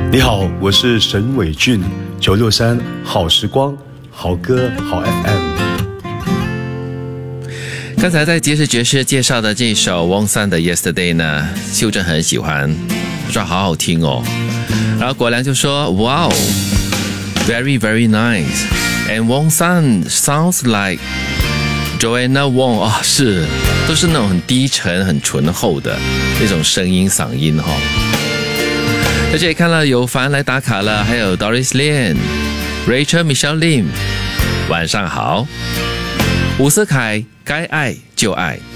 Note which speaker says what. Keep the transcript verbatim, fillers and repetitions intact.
Speaker 1: 你好，我是沈伟俊，九六三好时光，好歌好 F M。
Speaker 2: 刚才在爵士爵士介绍的这首汪桑的 Yesterday 呢，秀珍很喜欢，说好好听哦。然后果良就说 Wow Very very nice And Wang San sounds like Joanna Wang 哦，是都是那种很低沉很醇厚的那种声音嗓音哈、哦。在这里看了有凡来打卡了，还有 Doris Lin Rachel Michelle Lim 晚上好。伍思凯该爱就爱。